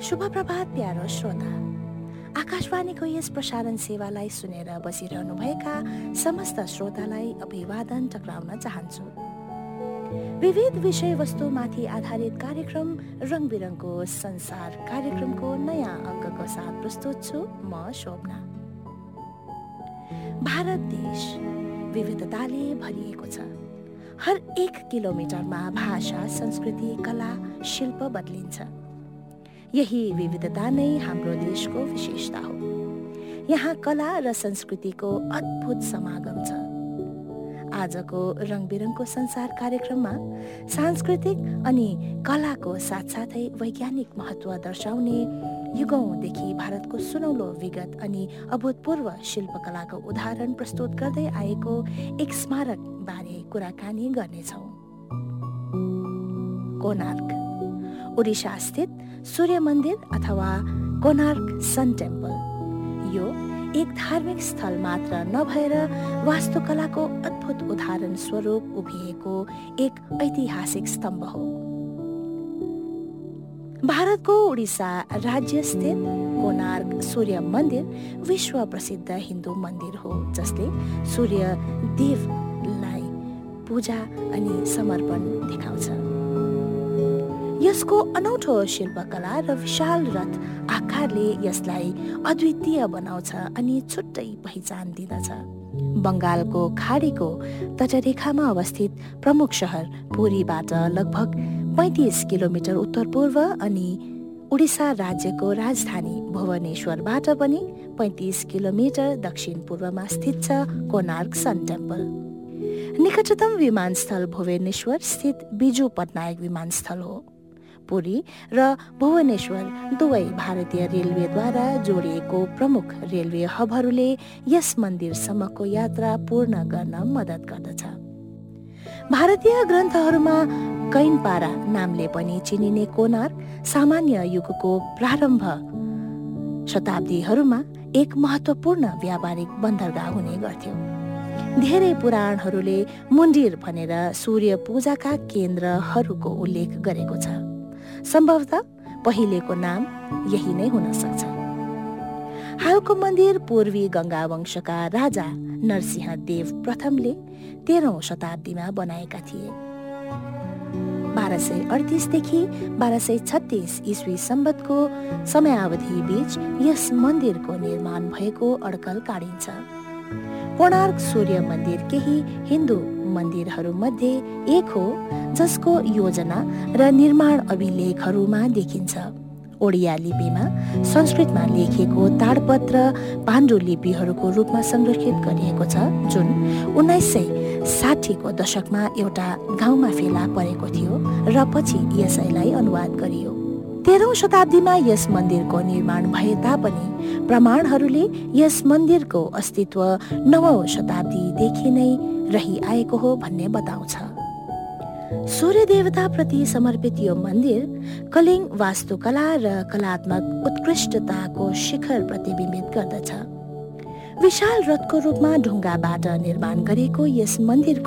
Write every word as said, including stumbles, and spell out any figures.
शुभ प्रभात प्यारो श्रोता। आकाशवाणीको यस प्रसारण सेवालाई सुनेर बसिरहनुभएका समस्त श्रोतालाई अभिवादन टक्राउन चाहन्छु। विविध विषयवस्तुमाथि आधारित कार्यक्रम रङबिरङको संसार कार्यक्रमको नयाँ अङ्कको साथ प्रस्तुत छु म शोभना। भारत देश विविधताले भरिएको छ। हर एक किलोमिटरमा भाषा, संस्कृति, कला, शिल्प बदलिन्छ। यही विविधता नै हाम्रो देशको विशेषता हो। यहाँ कला र संस्कृतिको अद्भुत समागम छ। आजको रङबिरङको संसार कार्यक्रममा सांस्कृतिक अनि कलाको साथसाथै वैज्ञानिक महत्त्व दर्शाउने युगौँदेखि भारतको सुनौलो विगत अनि अभूतपूर्व शिल्पकलाको उदाहरण प्रस्तुत गर्दै आएको एक स्मारक बारे कुराकानी गर्नेछौँ। कोणार्क, ओडिसा स्थित सूर्य मन्दिर अथवा कोणार्क सन टेम्पल यो एक धार्मिक स्थल मात्र नभएर वास्तुकलाको अद्भुत उदाहरण स्वरूप उभिएको एक ऐतिहासिक स्तम्भ हो। भारतको उडिसा राज्य स्थित कोणार्क सूर्य मन्दिर विश्व प्रसिद्ध हिन्दू मन्दिर हो, जसले सूर्य देवलाई पूजा अनि समर्पण देखाउँछ। यसको अनौठो शिल्पकला र विशाल रथ आकारले यसलाई अद्वितीय बनाउँछ अनि छुट्टै पहिचान दिँदछ। बङ्गालको खाडीको तटरेखामा अवस्थित प्रमुख शहर पुरीबाट लगभग पैँतिस किलोमिटर उत्तर पूर्व अनि उडिसा राज्यको राजधानी भुवनेश्वरबाट पनि पैँतिस किलोमिटर दक्षिण पूर्वमा स्थित छ कोणार्क सन टेम्पल। निकटतम विमानस्थल भुवनेश्वर स्थित बिजु पट्टनायक विमानस्थल हो। पुरी र भुवनेश्वर दुवै भारतीय रेलवेद्वारा जोडिएको प्रमुख रेलवे हबहरूले यस मन्दिरसम्मको यात्रा पूर्ण गर्न मद्दत गर्दछ। भारतीय ग्रन्थहरूमा कैनपारा नामले पनि चिनिने कोणार्क सामान्य युगको प्रारम्भ शताब्दीहरूमा एक महत्त्वपूर्ण व्यापारिक बन्दरगाह हुने गर्थ्यो। धेरै पुराणहरूले मन्दिर भनेर सूर्य पूजाका केन्द्रहरूको उल्लेख गरेको छ। सम्भवतः पहिलेको नाम यही नै हुन सक्छ। हालको मन्दिर पूर्वी गङ्गा वंशका राजा नरसिंह देव प्रथमले तेह्रौं शताब्दीमा बनाएका थिए। बाह्र सय अडतिसदेखि बाह्र सय छत्तिस इस्वी सम्बतको समयावधि बीच यस मन्दिरको निर्माण भएको अड्कल काढिन्छ। कोणार्क सूर्य मन्दिर केही हिन्दू मन्दिरहरूमध्ये एक हो जसको योजना र निर्माण अभिलेखहरूमा देखिन्छ। ओडिया लिपिमा संस्कृतमा लेखिएको ताडपत्र पाण्डुलिपिहरूको रूपमा संरक्षित गरिएको छ, जुन उन्नाइस सय साठीको दशकमा एउटा गाउँमा फेला परेको थियो र पछि यसैलाई अनुवाद गरियो। तेह्रौं शताब्दीमा यस मन्दिरको निर्माण भए तापनि प्रमाणहरूले यस मन्दिरको अस्तित्व नवौं शताब्दीदेखि नै रहिआएको हो भन्ने बताउँछ। सूर्य देवताप्रति समर्पित यो मन्दिर कलिङ वास्तुकला र कलात्मक उत्कृष्टताको शिखर प्रतिबिम्बित गर्दछ। विशाल रथको रूपमा ढुङ्गाबाट निर्माण गरेको यस मन्दिरको